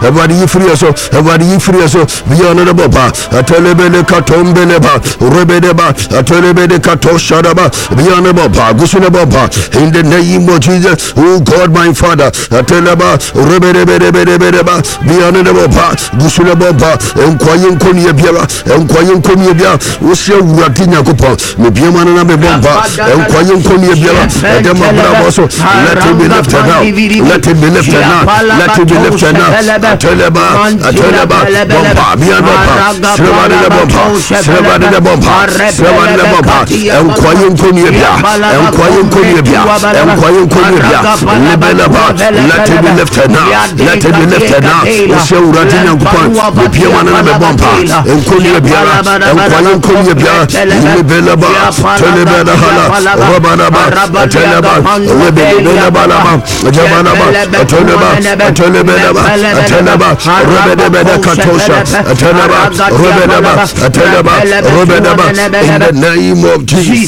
everybody free so, everybody free so, beyond the boba, Atelebele Katombeleba, Rebedeba, Atelebele Katoshadaba, beyond the boba, Gusunababa, in the name of Jesus, oh God, my Father, Ateleba, Rebedeba, beyond the boba, Gusunababa, and Quayin Konyabia, and Quayin Konyabia, Usia Ratina Copa, Mibiamana Bomba, and Quayin Konyabia, and Demabraboso, let it be lifted now, let it be lifted now, let it be lifted now, Ateleba, Bomba, beyond the bomba, Sevada the bomba, and Quayin Konyabia, and Quayin Konyabia, and Quayin Konyabia, let it be lifted now, let it be lifted now, Usia Ratina Copa, Mibiamana Bomba, and Konyabia, and Quayin Konyabia, Libelaba, Telebada Hala, Rabanaba, Teleba, Lebelaba, Jabanaba, Teleba, Teleba, Rebedebeda Katosha, Teleba, in the name of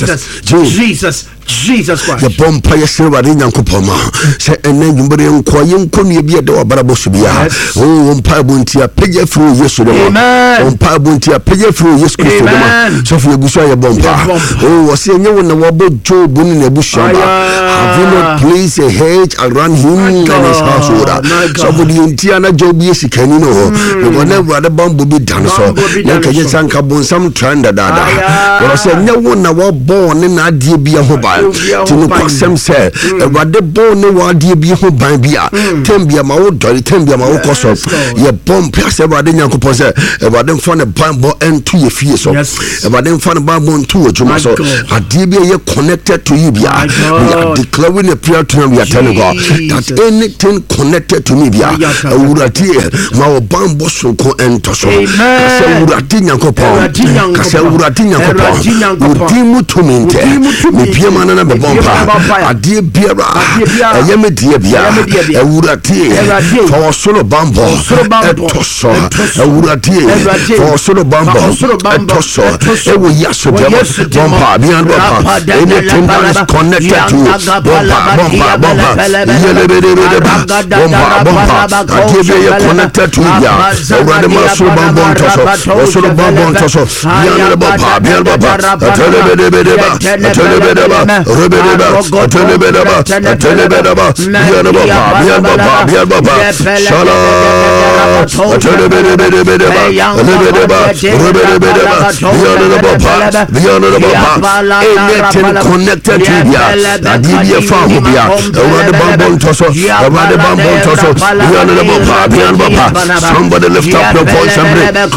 Jesus Christ. The Pompire Silver in Yankupoma, say, and then you bring Quayin Konya do a Barabosubia. Oh, Pabuntia, pay through yesterday. On Pabuntia, pay through yesterday. Sophia Bushaya Bomba. Oh, was saying you in the Wabo Joe Bunin Bushaba. Have you not placed a hedge around him and his household? Somebody in Tiana Job, yes, you can know. You will never the bomb will be done. So, you can just uncabon some trend that I said, no one now born in Adia be a hoba. To Quassam said, but the bone no idea be who by Bia, Tembia Mao, Tembia Mao Cosso, your bomb pass about the Yankopose, about them found a bamboo and 2 years, about them found a bamboo and 2 Jumaso, a DBA connected to you. We are declaring a prayer to him. We are telling God that anything connected to me, Urati, Mao Bambo Soko and Toso, Uratinya Copa, Uratinya Copa, Urtimu to me. Na bomba adie biara ayeme die bia ewurati for solo bambo etoso ewurati for solo bambo etoso ewo yaso bomba biara anything that is connected to bomba yelebede bomba adie bia connected to ya ewurade maso bambo etoso solo bambo etoso biara bomba telebede Rebedeba, Telebedaba, Bianba, Shala, Telebedeba, anything connected to ya, Adia Fahubia, around the bamboo tosso, Bianba, somebody lift up your voice and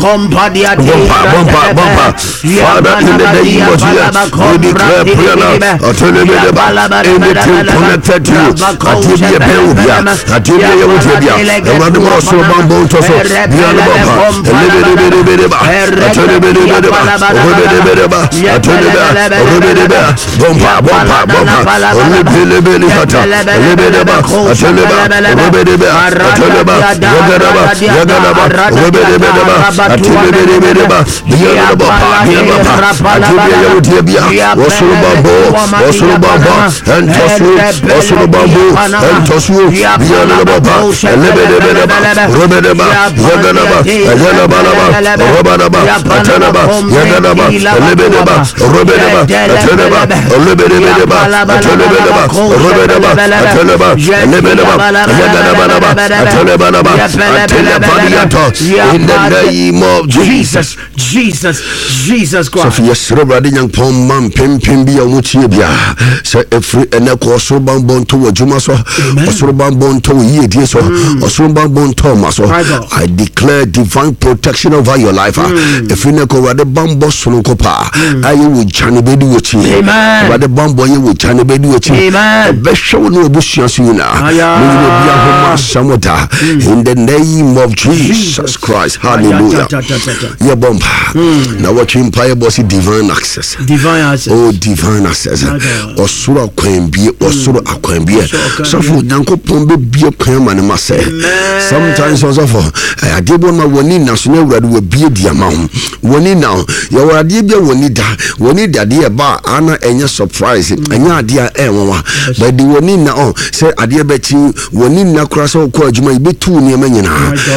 bomba, Father, in the name of Jesus, we declare prayer now. Anything connected to you, Atibia Pelvia, Atibia Utibia, around the Mosso Bamboo Tosso, Bianaba, Osulubaba and Tosu, Osulubabu and Tosu, Bianaba, Lebedeba, Robedeba, Yaganaba, Yanabalaba, Robanaba, Atanaba, Yaganaba, Lebedeba, Robedeba, Atanaba, Lebedeba, Atanaba, Robedeba, Atanaba, Lebedeba, Yaganaba, Atanaba, in the name of Jesus Christ. So, yes, Robert Young Pom, Pimbia, Muchibia, say every and a Kosoban Bonto, Jumaso, Osoban Bonto, Yediso, Osoban Bontomaso. I declare divine protection over your life. If you know the Bambo Solocopa, I will Chanibedi with you. But the Bambo, you will Chanibedi with you. Best show no bushes in the name of Jesus Christ. Hallelujah. Your bomb. Now what you empire bossy divine access. Oh, divine access. Osura Quambia, Osura Aquambia. So for Yanko Pombe be a cram and must say. Sometimes also for I did one my one in national red will be the amount. One in now, your idea one need that dear bar Anna and your surprise and your dear Emma. But the one in now say I dear bet you one in na cross or quad you might be too near me.